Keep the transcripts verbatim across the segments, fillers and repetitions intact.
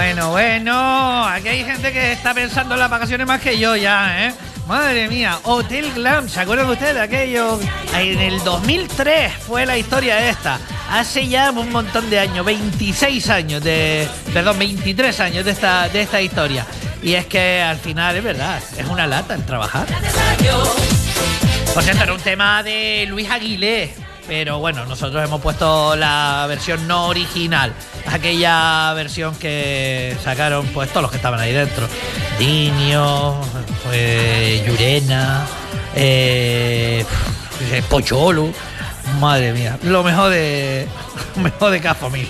bueno, bueno. Aquí hay gente que está pensando en las vacaciones más que yo ya, ¿eh? Madre mía, Hotel Glam, ¿se acuerdan ustedes de aquello? En el dos mil tres fue la historia esta. Hace ya un montón de años, veintiséis años de... Perdón, veintitrés años de esta, de esta historia. Y es que al final, es verdad, es una lata el trabajar. Por cierto, era un tema de Luis Aguilé. Pero bueno, nosotros hemos puesto la versión no original. Aquella versión que sacaron pues todos los que estaban ahí dentro. Diño, eh, Llurena, eh, Pocholo. Madre mía, lo mejor de lo mejor de cada familia.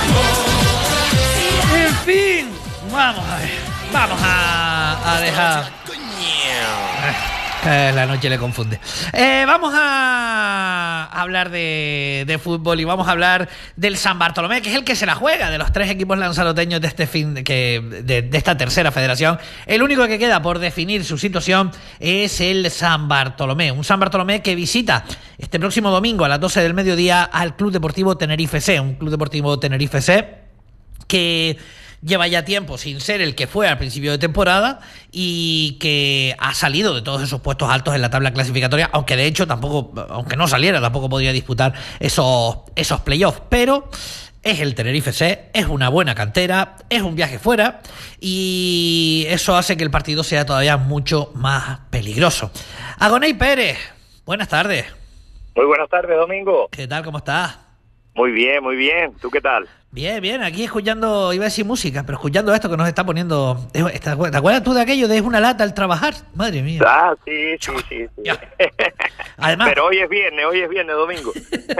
En fin, vamos a ver. Vamos a, a dejar... Eh, la noche le confunde. Eh, vamos a hablar de, de fútbol y vamos a hablar del San Bartolomé, que es el que se la juega de los tres equipos lanzaroteños de este fin de, que, de, de esta tercera federación. El único que queda por definir su situación es el San Bartolomé. Un San Bartolomé que visita este próximo domingo a las doce del mediodía al Club Deportivo Tenerife C. Un Club Deportivo Tenerife C que lleva ya tiempo sin ser el que fue al principio de temporada y que ha salido de todos esos puestos altos en la tabla clasificatoria, aunque de hecho tampoco, aunque no saliera, tampoco podría disputar esos, esos playoffs, pero es el Tenerife C, es una buena cantera, es un viaje fuera y eso hace que el partido sea todavía mucho más peligroso. Agoney Pérez, buenas tardes. Muy buenas tardes, Domingo. ¿Qué tal, cómo estás? Muy bien, muy bien. ¿Tú qué tal? Bien, bien, aquí escuchando, iba a decir música, pero escuchando esto que nos está poniendo... ¿Te acuerdas tú de aquello de es una lata al trabajar? Madre mía. Ah, sí, sí, sí. sí. Además... Pero hoy es viernes, hoy es viernes, Domingo.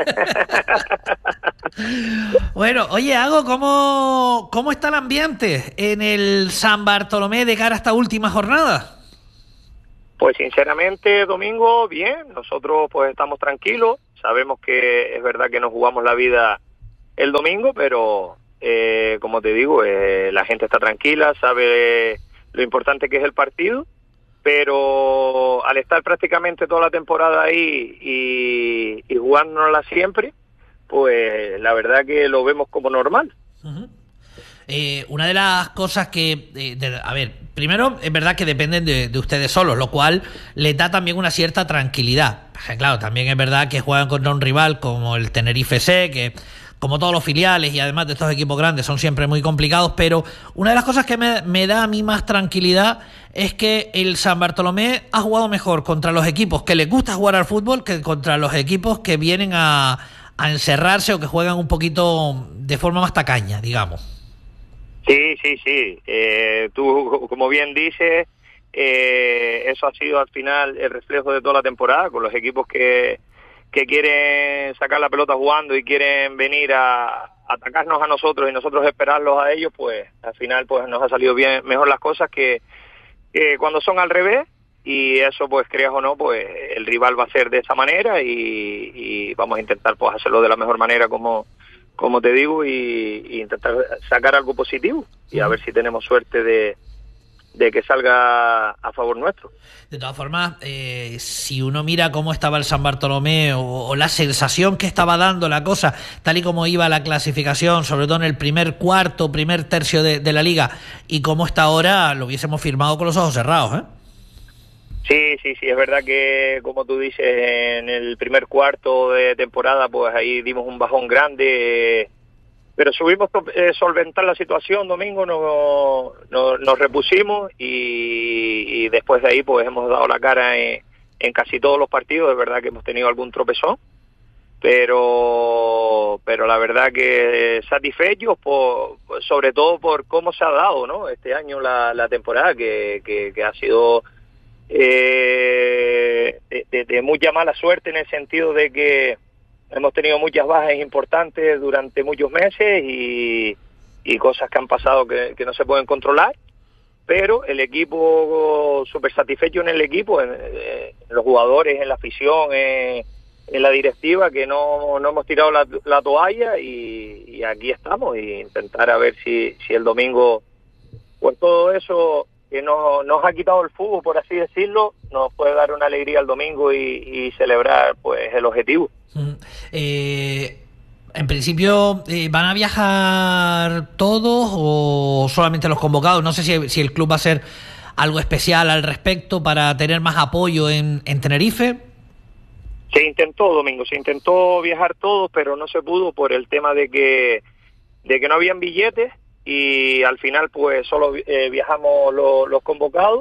Bueno, oye, Ago, ¿cómo, ¿cómo está el ambiente en el San Bartolomé de cara a esta última jornada? Pues sinceramente, Domingo, bien. Nosotros pues estamos tranquilos. Sabemos que es verdad que nos jugamos la vida el domingo, pero eh, como te digo, eh, la gente está tranquila, sabe lo importante que es el partido, pero al estar prácticamente toda la temporada ahí y, y jugándonosla siempre, pues la verdad que lo vemos como normal. Uh-huh. Eh, una de las cosas que, eh, de, a ver, primero es verdad que dependen de, de ustedes solos, lo cual les da también una cierta tranquilidad. Claro, también es verdad que juegan contra un rival como el Tenerife C, que como todos los filiales y además de estos equipos grandes son siempre muy complicados, pero una de las cosas que me, me da a mí más tranquilidad es que el San Bartolomé ha jugado mejor contra los equipos que les gusta jugar al fútbol que contra los equipos que vienen a, a encerrarse o que juegan un poquito de forma más tacaña, digamos. Sí, sí, sí. Eh, tú, como bien dices, eh, eso ha sido al final el reflejo de toda la temporada, con los equipos que, que quieren sacar la pelota jugando y quieren venir a atacarnos a nosotros y nosotros esperarlos a ellos, pues al final pues nos ha salido bien mejor las cosas que, que cuando son al revés, y eso pues creas o no, pues el rival va a ser de esa manera y, y vamos a intentar pues hacerlo de la mejor manera como... como te digo, y, y intentar sacar algo positivo y a ver si tenemos suerte de, de que salga a favor nuestro. De todas formas, eh, si uno mira cómo estaba el San Bartolomé o, o la sensación que estaba dando la cosa, tal y como iba la clasificación, sobre todo en el primer cuarto, primer tercio de, de la liga, y cómo está ahora, lo hubiésemos firmado con los ojos cerrados, ¿eh? Sí, sí, sí, es verdad que, como tú dices, en el primer cuarto de temporada, pues ahí dimos un bajón grande, eh, pero subimos eh, solventar la situación, Domingo, nos, nos, nos repusimos y, y después de ahí pues hemos dado la cara en, en casi todos los partidos. Es verdad que hemos tenido algún tropezón, pero pero la verdad que satisfechos, por, sobre todo por cómo se ha dado, ¿no? Este año la, la temporada, que, que, que ha sido... Eh, de, de, de mucha mala suerte, en el sentido de que hemos tenido muchas bajas importantes durante muchos meses y, y cosas que han pasado que, que no se pueden controlar, pero el equipo súper satisfecho en el equipo, en, en los jugadores, en la afición, en, en la directiva, que no, no hemos tirado la, la toalla y, y aquí estamos, y intentar a ver si, si el domingo pues todo eso que nos, nos ha quitado el fútbol, por así decirlo, nos puede dar una alegría el domingo y, y celebrar pues el objetivo. Mm. Eh, En principio, eh, ¿van a viajar todos o solamente los convocados? No sé si, si el club va a hacer algo especial al respecto para tener más apoyo en, en Tenerife. Se intentó, Domingo, se intentó viajar todos, pero no se pudo por el tema de que de que no habían billetes y al final pues solo eh, viajamos lo, los convocados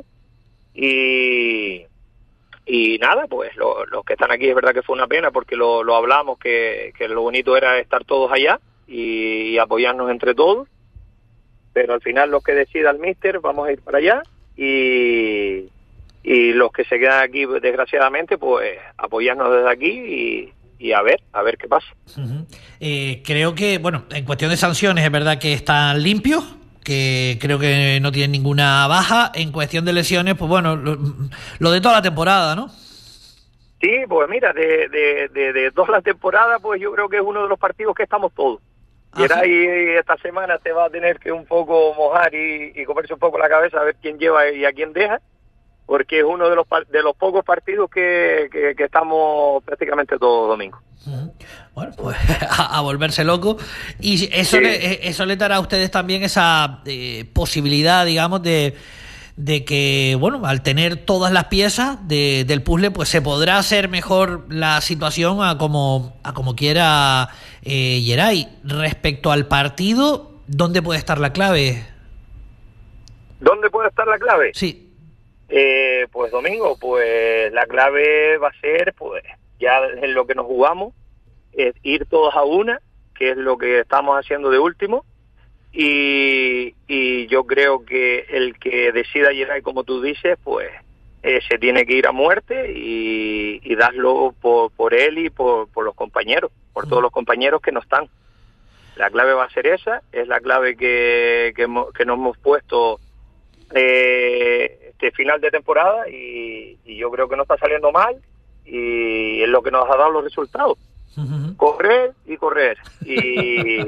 y, y nada, pues lo, los que están aquí es verdad que fue una pena porque lo, lo hablamos, que, que lo bonito era estar todos allá y, y apoyarnos entre todos, pero al final los que decida el míster vamos a ir para allá y, y los que se quedan aquí desgraciadamente pues apoyarnos desde aquí y, y a ver, a ver qué pasa. Uh-huh. Eh, creo que, bueno, en cuestión de sanciones es verdad que están limpios, que creo que no tienen ninguna baja. En cuestión de lesiones, pues bueno, lo, lo de toda la temporada, ¿no? Sí, pues mira, de, de, de, de toda la temporada, pues yo creo que es uno de los partidos que estamos todos. Y Ah, ahí ¿sí? esta semana te va a tener que un poco mojar y, y comerse un poco la cabeza a ver quién lleva y a quién deja, porque es uno de los de los pocos partidos que, que, que estamos prácticamente todos domingos. Uh-huh. Bueno, pues a, a volverse loco. Y eso, Sí. le, eso le dará a ustedes también esa eh, posibilidad, digamos, de, de que, bueno, al tener todas las piezas de, del puzzle, pues se podrá hacer mejor la situación a como, a como quiera eh, Yeray. Respecto al partido, ¿dónde puede estar la clave? ¿Dónde puede estar la clave? Sí. Eh, pues Domingo, pues la clave va a ser, pues ya en lo que nos jugamos, es ir todos a una, que es lo que estamos haciendo de último, y, y yo creo que el que decida llegar, como tú dices, pues eh, se tiene que ir a muerte y, y darlo por, por él y por, por los compañeros, por todos los compañeros que no están. La clave va a ser esa, es la clave que, que, hemos, que nos hemos puesto eh, este final de temporada y, y yo creo que no está saliendo mal y es lo que nos ha dado los resultados. Uh-huh. Correr y correr y